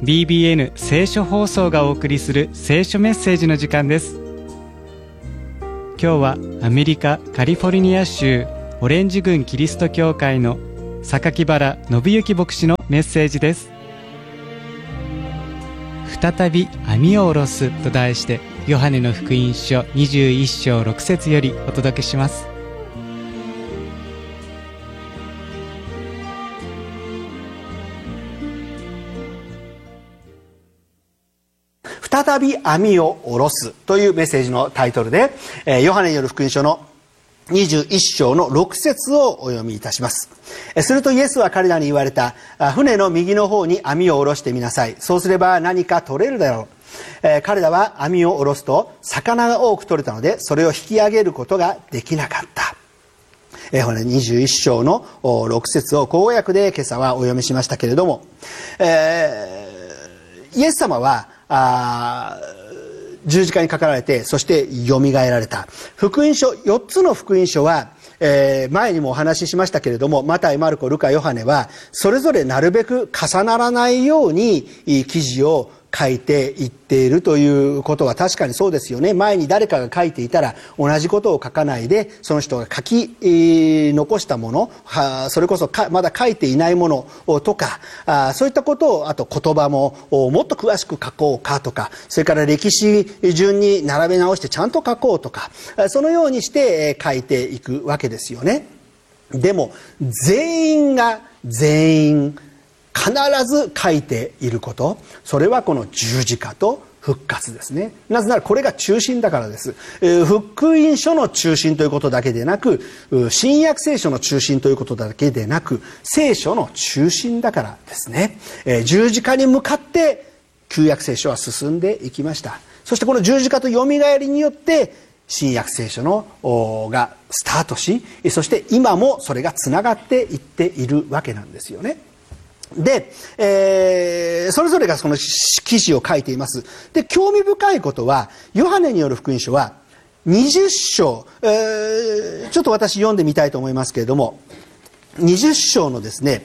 BBN 聖書放送がお送りする聖書メッセージの時間です。今日はアメリカカリフォルニア州オレンジ郡キリスト教会の榊原信之牧師のメッセージです。再び網を下ろすと題して、ヨハネの福音書21章6節よりお届けします。 再び網を下ろすというメッセージのタイトルで、ヨハネによる福音書の21章の6節をお読みいたします。するとイエスは彼らに言われた。船の右の方に網を下ろしてみなさい。そうすれば何か取れるだろう。彼らは網を下ろすと魚が多く取れたので、それを引き上げることができなかった。ヨハネ21章の6節を口語訳で今朝はお読みしましたけれども、イエス様は十字架にかかられて、そしてよみがえられた。福音書、4つの福音書は、前にもお話ししましたけれども、マタイ、マルコ、ルカ、ヨハネはそれぞれなるべく重ならないように記事を書いていっているということは確かにそうですよね。前に誰かが書いていたら同じことを書かないで、その人が書き残したもの、それこそまだ書いていないものとか、そういったことを、あと言葉ももっと詳しく書こうかとか、それから歴史順に並べ直してちゃんと書こうとか、そのようにして書いていくわけですよね。でも全員が全員必ず書いていること、それはこの十字架と復活ですね。なぜならこれが中心だからです。福音書の中心ということだけでなく、新約聖書の中心ということだけでなく、聖書の中心だからですね。十字架に向かって旧約聖書は進んでいきました。そしてこの十字架とよみがえりによって新約聖書のがスタートし、そして今もそれがつながっていっているわけなんですよね。で、それぞれがその記事を書いています。で、興味深いことは、ヨハネによる福音書は20章、ちょっと私読んでみたいと思いますけれども、20章のですね、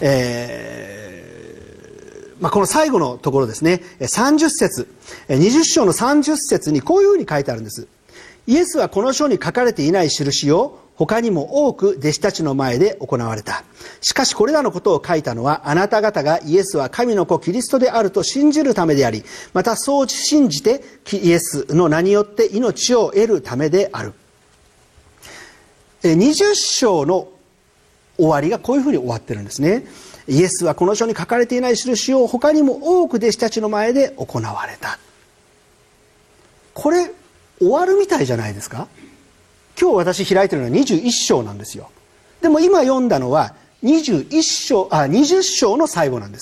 この最後のところですね、30節、20章の30節にこういうふうに書いてあるんです。イエスはこの書に書かれていない印を他にも多く弟子たちの前で行われた。しかしこれらのことを書いたのは、あなた方がイエスは神の子キリストであると信じるためであり、またそう信じてイエスの名によって命を得るためである。20章の終わりがこういうふうに終わってるんですね。イエスはこの書に書かれていない印を他にも多く弟子たちの前で行われた。これ終わるみたいじゃないですか。今日私開いてるのは21章なんですよ。でも今読んだのは20章の最後なんです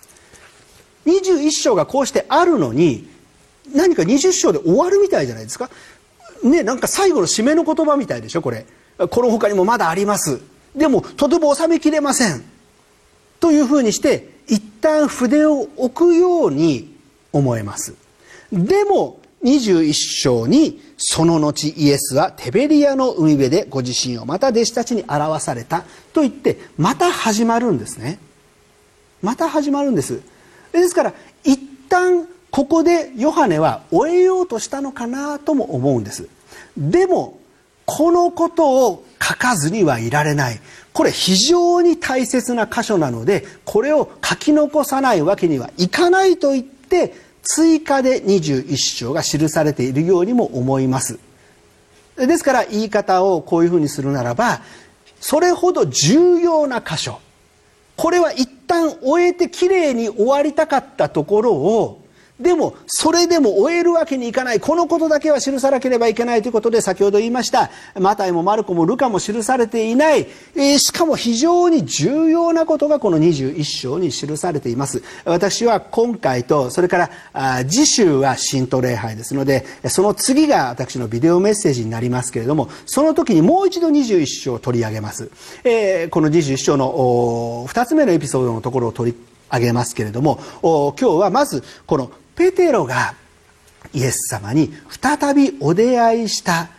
。21章がこうしてあるのに、何か20章で終わるみたいじゃないですかね。なんか最後の締めの言葉みたいでしょこれ。この他にもまだあります。でもとても収めきれませんというふうにして一旦筆を置くように思えます。でも21章にその後イエスはテベリアの海辺でご自身をまた弟子たちに表されたと言ってまた始まるんですね。また始まるんです。ですから一旦ここでヨハネは終えようとしたのかなとも思うんです。でもこのことを書かずにはいられない。これ非常に大切な箇所なので、これを書き残さないわけにはいかないと言って追加で21章が記されているようにも思います。ですから言い方をこういうふうにするならば、それほど重要な箇所、これは一旦終えてきれいに終わりたかったところを、でもそれでも終えるわけにいかない、このことだけは記さなければいけないということで、先ほど言いましたマタイもマルコもルカも記されていない、しかも非常に重要なことがこの21章に記されています。私は今回とそれから次週は神道礼拝ですので、その次が私のビデオメッセージになりますけれども、その時にもう一度21章を取り上げます。この21章の2つ目のエピソードのところを取り上げますけれども、今日はまずこのペテロがイエス様に再びお出会いした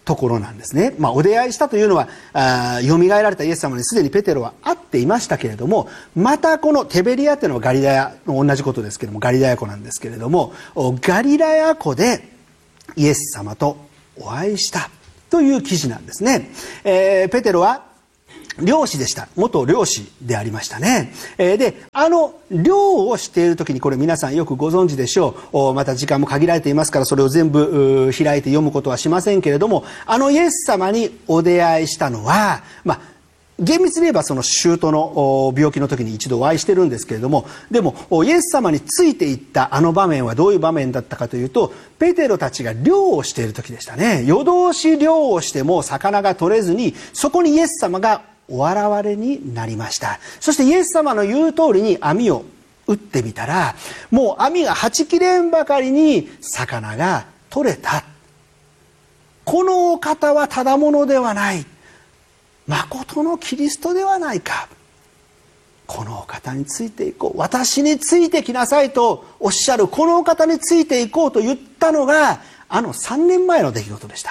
ところなんですね。お出会いしたというのはよみがえられたイエス様にすでにペテロは会っていましたけれども、またこのテベリアというのはガリラヤの同じことですけれども、ガリラヤ湖なんですけれども、ガリラヤ湖でイエス様とお会いしたという記事なんですね。ペテロは漁師でした。元漁師でありましたね。で、漁をしている時に、これ皆さんよくご存知でしょう。また時間も限られていますから、それを全部開いて読むことはしませんけれども、イエス様にお出会いしたのは、厳密に言えばその舅の病気の時に一度お会いしてるんですけれども、でもイエス様についていった場面はどういう場面だったかというと、ペテロたちが漁をしている時でしたね。夜通し漁をしても魚が取れずに、そこにイエス様がお現れになりました。そしてイエス様の言う通りに網を打ってみたら、もう網がはち切れんばかりに魚が取れた。このお方はただものではない、誠のキリストではないか。このお方についていこう、私についてきなさいとおっしゃるこのお方についていこうと言ったのが3年前の出来事でした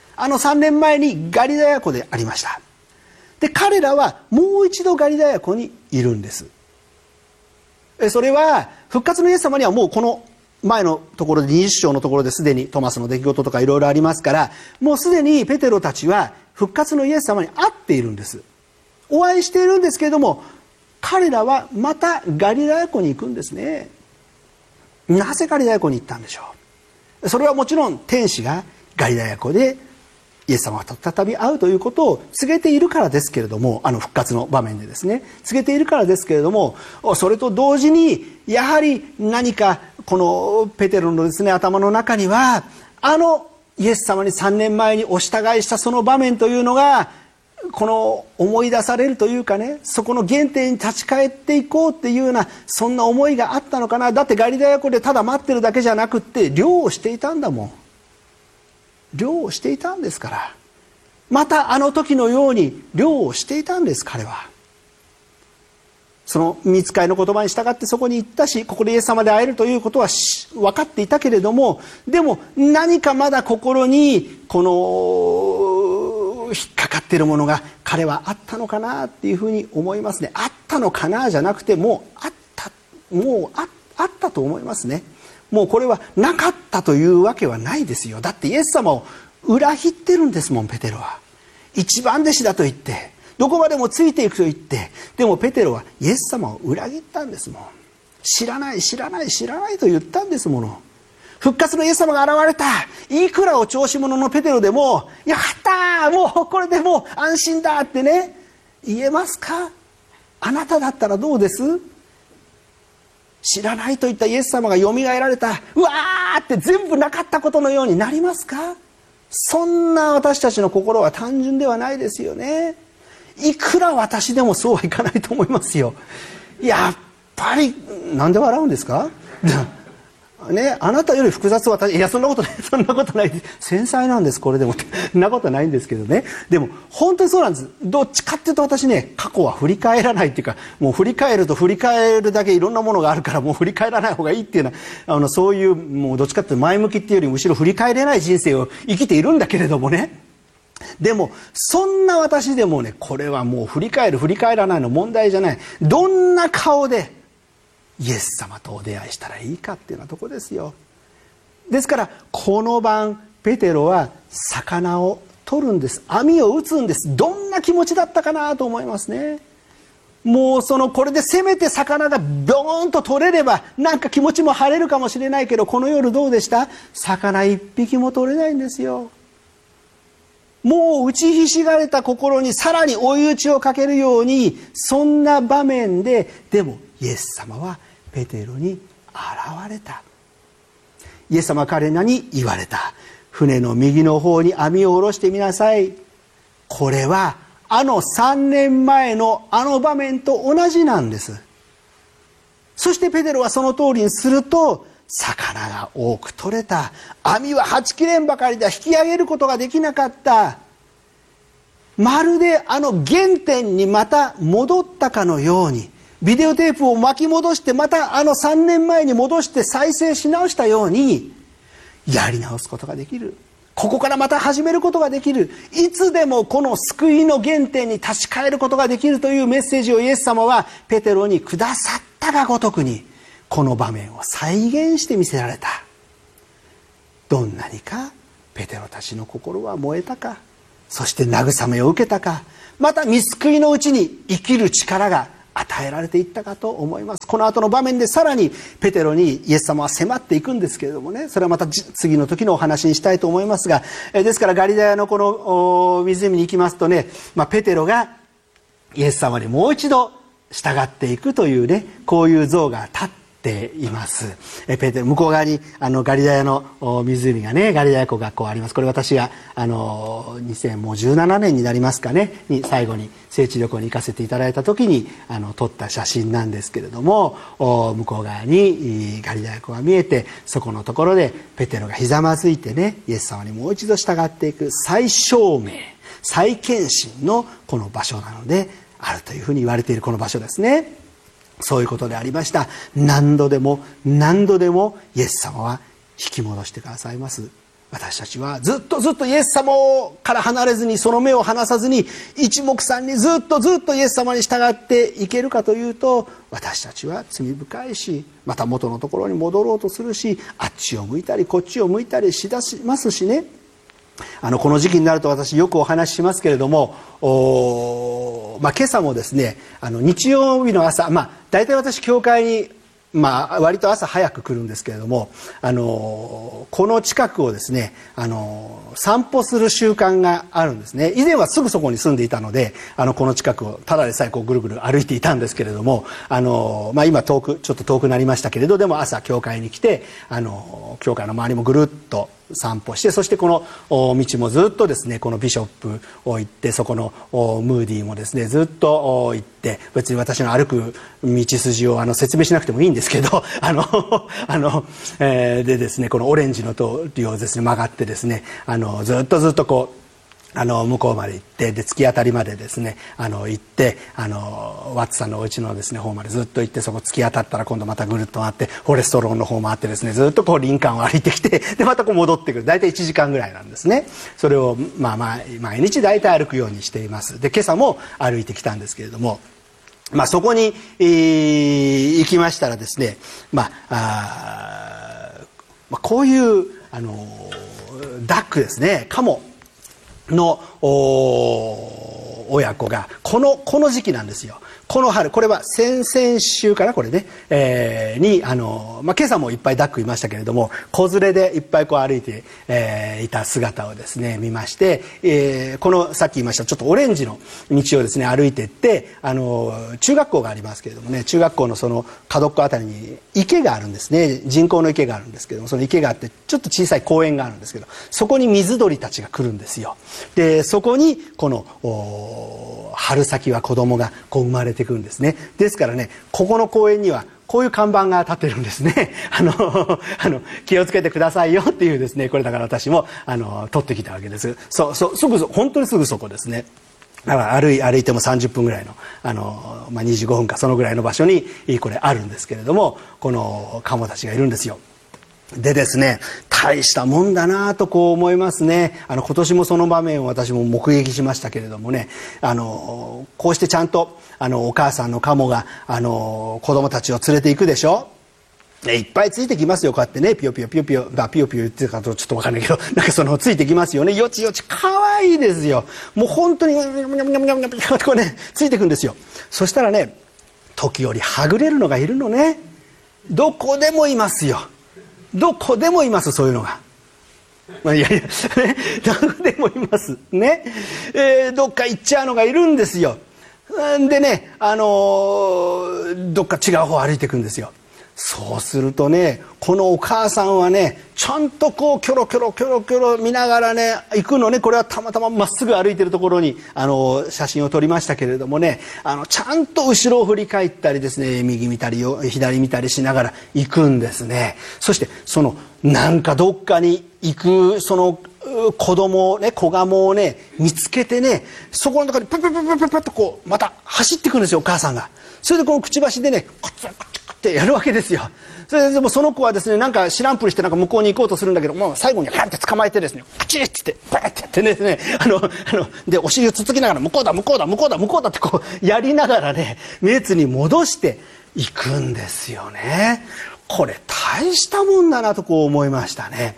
。3年前にガリラヤ湖でありました。で、彼らはもう一度ガリラヤ湖にいるんです。それは復活のイエス様にはもうこの前のところで20章のところですでにトマスの出来事とかいろいろありますから、もうすでにペテロたちは復活のイエス様に会っているんです。お会いしているんですけれども、彼らはまたガリラヤ湖に行くんですね。なぜガリラヤ湖に行ったんでしょう。それはもちろん天使がガリラヤ湖でイエス様が再び会うということを告げているからですけれども、復活の場面でですね告げているからですけれども、それと同時にやはり何かこのペテロのですね頭の中には、イエス様に3年前にお従いしたその場面というのがこの思い出されるというかね、そこの原点に立ち返っていこうっていうような、そんな思いがあったのかな。だってガリラヤ湖でただ待ってるだけじゃなくって、漁をしていたんだもん。漁をしていたんですから、また時のように漁をしていたんです。彼はその御使いの言葉に従ってそこに行ったし、ここでイエス様で会えるということは分かっていたけれども、でも何かまだ心にこの引っかかっているものが彼はあったのかなっていうふうに思いますね。あったのかなじゃなくて、もうあったと思いますね。もうこれはなかったというわけはないですよ。だってイエス様を裏切ってるんですもん。ペテロは一番弟子だと言って、どこまでもついていくと言って、でもペテロはイエス様を裏切ったんですもん。知らない知らない知らないと言ったんですもの。復活のイエス様が現れた、いくらお調子者のペテロでも、やったー、もうこれでもう安心だってね言えますか。あなただったらどうです？知らないと言ったイエス様がよみがえられた、うわーって全部なかったことのようになりますか。そんな私たちの心は単純ではないですよね。いくら私でもそうはいかないと思いますよ。やっぱり、なんで笑うんですかね、あなたより複雑。私、いや、そんなことない、そんなことない。繊細なんです、これでも。そんなことないんですけどね。でも、本当にそうなんです。どっちかっていうと私ね、過去は振り返らないっていうか、もう振り返ると振り返るだけいろんなものがあるから、もう振り返らない方がいいっていうのは、そういう、もうどっちかっていうと前向きっていうよりむしろ振り返れない人生を生きているんだけれどもね。でも、そんな私でもね、これはもう振り返る振り返らないの問題じゃない。どんな顔で、イエス様とお出会いしたらいいかっていうようなとこですよ。ですからこの晩ペテロは魚を取るんです。網を打つんです。どんな気持ちだったかなと思いますね。もうこれでせめて魚がドーンと取れればなんか気持ちも晴れるかもしれないけど、この夜どうでした？魚一匹も取れないんですよ。もう打ちひしがれた心にさらに追い打ちをかけるように、そんな場面で、でもイエス様はペテロに現れた。イエス様は彼らに言われた。船の右の方に網を下ろしてみなさい。これは3年前の場面と同じなんです。そしてペテロはその通りにすると、魚が多く取れた。網ははち切れんばかりで引き上げることができなかった。まるで原点にまた戻ったかのように、ビデオテープを巻き戻してまた3年前に戻して再生し直したようにやり直すことができる。 ここからまた始めることができる。いつでもこの救いの原点に立ち返ることができるというメッセージをイエス様はペテロにくださったがごとくに、この場面を再現して見せられた。どんなにかペテロたちの心は燃えたか、そして慰めを受けたか、また御救いのうちに生きる力が与えられていったかと思います。この後の場面でさらにペテロにイエス様は迫っていくんですけれどもね、それはまた次の時のお話にしたいと思いますが、ですからガリラヤのこの湖に行きますとね、ペテロがイエス様にもう一度従っていくというね、こういう像が立っています。ペテロ、向こう側にガリラヤの湖がね、ガリラヤ湖がこうあります。これ私が2017年になりますかねに最後に聖地旅行に行かせていただいた時に撮った写真なんですけれども、向こう側にガリラヤ湖が見えて、そこのところでペテロがひざまずいてね、イエス様にもう一度従っていく再証明、再献身のこの場所なのであるというふうに言われているこの場所ですね。そういうことでありました。何度でも何度でもイエス様は引き戻してくださいます。私たちはずっとずっとイエス様から離れずに、その目を離さずに一目散にずっとずっとイエス様に従っていけるかというと、私たちは罪深いし、また元のところに戻ろうとするし、あっちを向いたりこっちを向いたりしだしますしね。この時期になると私よくお話ししますけれども、今朝もですね、日曜日の朝、大体私教会に割と朝早く来るんですけれども、この近くをですね、散歩する習慣があるんですね。以前はすぐそこに住んでいたので、この近くをただでさえこうぐるぐる歩いていたんですけれども、今ちょっと遠くなりましたけれど、でも朝教会に来て、教会の周りもぐるっと散歩して、そしてこの道もずっとですね、このビショップを行って、そこのムーディーもですねずっと行って、別に私の歩く道筋を説明しなくてもいいんですけど、でですね、このオレンジの通りをですね曲がってですね、ずっとこう向こうまで行って、で突き当たりまでですね行って、ワッツさんのお家のですね方までずっと行って、そこ突き当たったら今度またぐるっと回ってフォレストローンの方回ってですね、ずっとこう林間を歩いてきて、でまたこう戻ってくる。大体1時間ぐらいなんですね。それを毎日大体歩くようにしています。で今朝も歩いてきたんですけれども、そこに、行きましたらですね、こういうダックですね、カモの親子がこの時期なんですよ。この春、これは先々週かな、これね、に今朝もいっぱいダックいましたけれども、子連れでいっぱいこう歩いて、いた姿をですね見まして、このさっき言いましたちょっとオレンジの道をですね歩いていって、中学校がありますけれどもね、中学校のその角っこあたりに池があるんですね。人工の池があるんですけども、その池があってちょっと小さい公園があるんですけど、そこに水鳥たちが来るんですよ。でそこにこの春先は子供がこう生まれてくるんですね。ですからね、ここの公園にはこういう看板が立ってるんですね。気をつけてくださいよっていうですね、これだから私も取ってきたわけです。本当にすぐそこですね。だから歩いても30分ぐらいの25分かそのぐらいの場所にこれあるんですけれども、このカモたちがいるんですよ。でですね、大したもんだなとこう思いますね。今年もその場面を私も目撃しましたけれどもね、こうしてちゃんとお母さんのカモが子供たちを連れて行くでしょ。いっぱいついてきますよ、こうやってね、ピヨピヨピヨピヨピヨピヨ言ってるかとちょっと分かんないけど、なんかついてきますよね。よちよち可愛いですよ。もう本当にこうねついてくんですよ。そしたらね、時折はぐれるのがいるのね。どこでもいますよ。どこでもいます、そういうのが。どこでもいますね。どっか行っちゃうのがいるんですよ。でね、どっか違う方歩いていくんですよ。そうするとね、このお母さんはね、ちゃんとこうキョロキョロキョロキョロ見ながらね行くのね。これはたまたままっすぐ歩いてるところに写真を撮りましたけれどもね、ちゃんと後ろを振り返ったりですね、右見たり左見たりしながら行くんですね。そしてなんかどっかに行くその子供をね、子ガモをね見つけてね、そこの中にパッパッパッパッパッとこうまた走ってくるんですよ、お母さんが。それでこのくちばしでね、コツコツコてやるわけですよ。それでもその子はですね、なんか知らんぷりしてなんか向こうに行こうとするんだけど、もう最後にハンって捕まえてですね、カチッってバーってやってですね、でお尻をつつきながら向こうだ向こうだ向こうだ向こうだってこうやりながらね、列に戻していくんですよね。これ大したもんだなとこう思いましたね。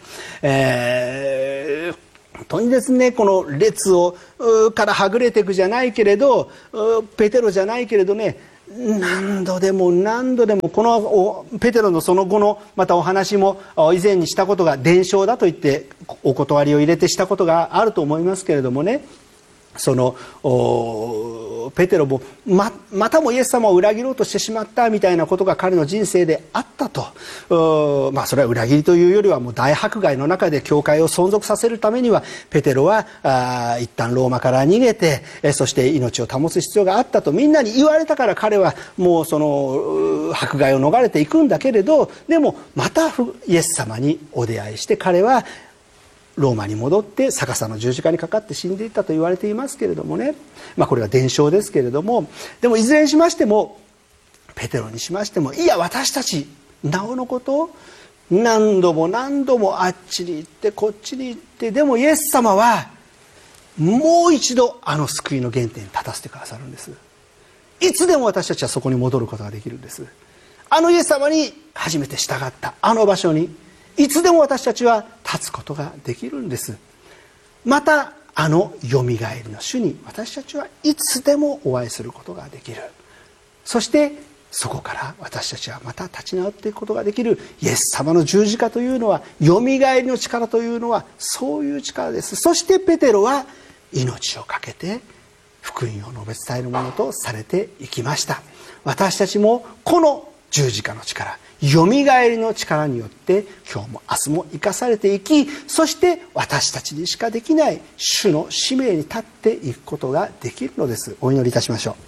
本当にですね、この列をからはぐれていくじゃないけれど、ペテロじゃないけれどね、何度でも何度でもこのペテロのその後のまたお話も以前にしたことが伝承だと言ってお断りを入れてしたことがあると思いますけれどもね、そのペテロも またもイエス様を裏切ろうとしてしまったみたいなことが彼の人生であったと。それは裏切りというよりはもう大迫害の中で教会を存続させるためにはペテロは一旦ローマから逃げて、そして命を保つ必要があったとみんなに言われたから彼はもうその迫害を逃れていくんだけれど、でもまたイエス様にお出会いして彼はローマに戻って逆さの十字架にかかって死んでいったと言われていますけれどもね、これは伝承ですけれども、でもいずれにしましてもペテロにしましても、いや私たちなおのこと何度も何度もあっちに行ってこっちに行って、でもイエス様はもう一度あの救いの原点に立たせてくださるんです。いつでも私たちはそこに戻ることができるんです。あのイエス様に初めて従ったあの場所にいつでも私たちは立つことができるんです。またあのよみがえりの主に私たちはいつでもお会いすることができる。そしてそこから私たちはまた立ち直っていくことができる。イエス様の十字架というのは、よみがえりの力というのはそういう力です。そしてペテロは命を懸けて福音を述べ伝えるものとされていきました。私たちもこの十字架の力、よみがえりの力によって今日も明日も生かされていき、そして私たちにしかできない主の使命に立っていくことができるのです。お祈りいたしましょう。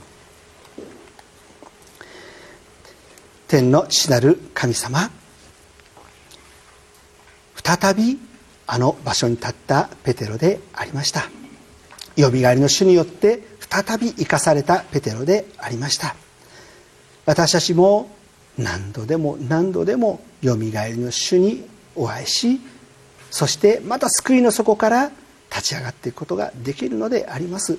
天の父なる神様、再びあの場所に立ったペテロでありました。よみがえりの主によって再び生かされたペテロでありました。私たちも何度でも何度でもよみがえりの主にお会いし、そしてまた救いの底から立ち上がっていくことができるのであります。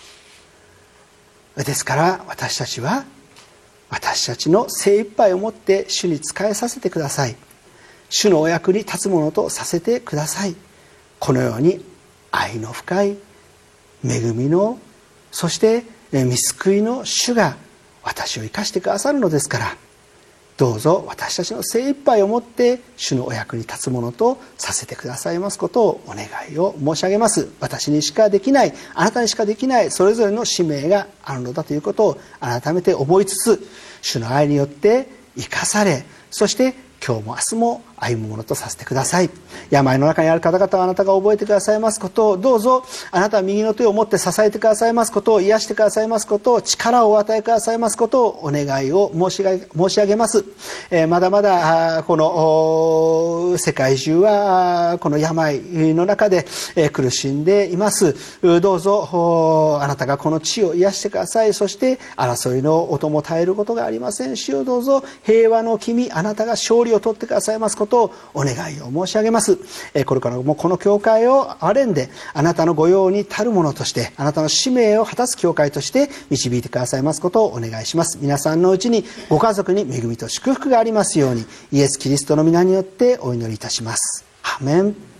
ですから私たちは私たちの精一杯をもって主に仕えさせてください。主のお役に立つものとさせてください。このように愛の深い恵みの、そして御救いの主が私を生かしてくださるのですから、どうぞ私たちの精一杯をもって主のお役に立つものとさせてくださいますことをお願いを申し上げます。私にしかできない、あなたにしかできないそれぞれの使命があるのだということを改めて思いつつ、主の愛によって生かされ、そして今日も明日も歩むものとさせてください。病の中にある方々はあなたが覚えてくださいますことを、どうぞあなたは右の手を持って支えてくださいますことを、癒してくださいますことを、力をお与えくださいますことをお願いを申し上げます。まだまだこの世界中はこの病の中で苦しんでいます。どうぞあなたがこの地を癒してください。そして争いの音も絶えることがありません。主よ、どうぞ平和の君、あなたが勝利を取ってくださいますことをお願いを申し上げます。これからもこの教会を憐れんで、あなたの御用に足るものとして、あなたの使命を果たす教会として導いてくださいますことをお願いします。皆さんのうちにご家族に恵みと祝福がありますように、イエス・キリストの皆によってお祈りいたします。アーメン。